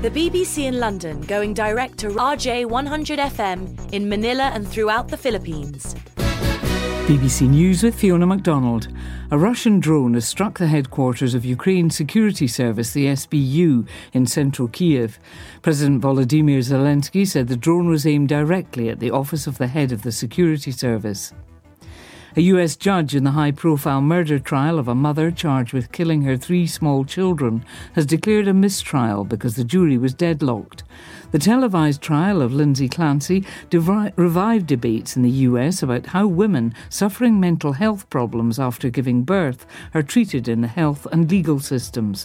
The BBC in London going direct to RJ 100 FM in Manila and throughout the Philippines. BBC News with Fiona MacDonald. A Russian drone has struck the headquarters of Ukraine's security service, the SBU, in central Kiev. President Volodymyr Zelensky said the drone was aimed directly at the office of the head of the security service. A US judge in the high-profile murder trial of a mother charged with killing her 3 small children has declared a mistrial because the jury was deadlocked. The televised trial of Lindsay Clancy revived debates in the US about how women suffering mental health problems after giving birth are treated in the health and legal systems.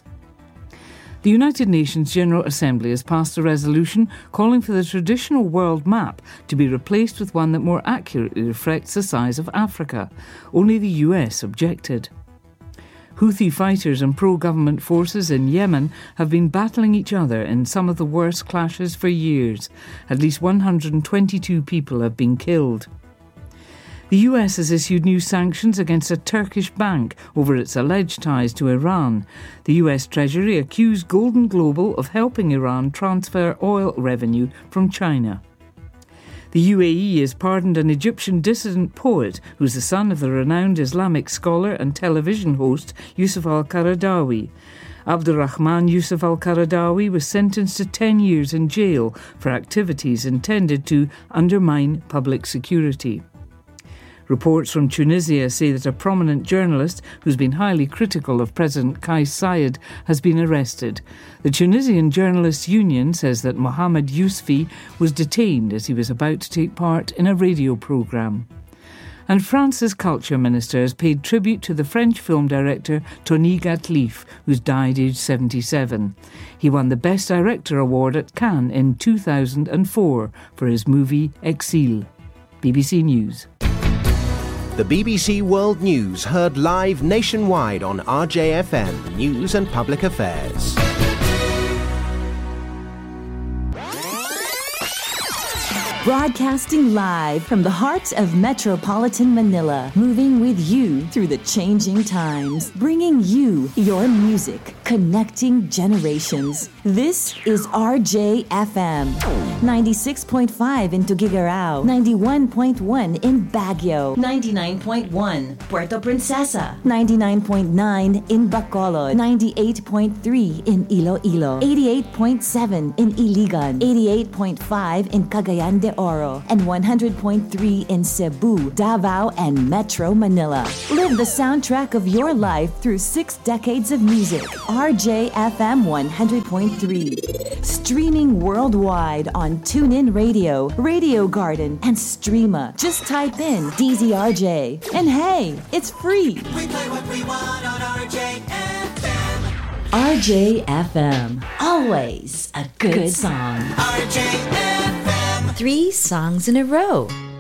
The United Nations General Assembly has passed a resolution calling for the traditional world map to be replaced with one that more accurately reflects the size of Africa. Only the US objected. Houthi fighters and pro-government forces in Yemen have been battling each other in some of the worst clashes for years. At least 122 people have been killed. The US has issued new sanctions against a Turkish bank over its alleged ties to Iran. The US Treasury accused Golden Global of helping Iran transfer oil revenue from China. The UAE has pardoned an Egyptian dissident poet who's the son of the renowned Islamic scholar and television host Yusuf al-Qaradawi. Abdurrahman Yusuf al-Qaradawi was sentenced to 10 years in jail for activities intended to undermine public security. Reports from Tunisia say that a prominent journalist who's been highly critical of President Kais Saied has been arrested. The Tunisian Journalists' Union says that Mohamed Yousfi was detained as he was about to take part in a radio programme. And France's culture minister has paid tribute to the French film director Tony Gatliff, who's died aged 77. He won the Best Director award at Cannes in 2004 for his movie Exil. BBC News. The BBC World News heard live nationwide on RJFM News and Public Affairs. Broadcasting live from the heart of metropolitan Manila, moving with you through the changing times, bringing you your music, connecting generations. This is RJFM, 96.5 in Tuguegarao, 91.1 in Baguio, 99.1 Puerto Princesa, 99.9 in Bacolod, 98.3 in Iloilo, 88.7 in Iligan, 88.5 in Cagayan de Oro, and 100.3 in Cebu, Davao, and Metro Manila. Live the soundtrack of your life through 6 decades of music. RJFM 100.3. Streaming worldwide on TuneIn Radio, Radio Garden, and Streema. Just type in DZRJ. And hey, it's free. We play what we want on RJFM. RJFM. Always a good song. RJFM. 3 songs in a row.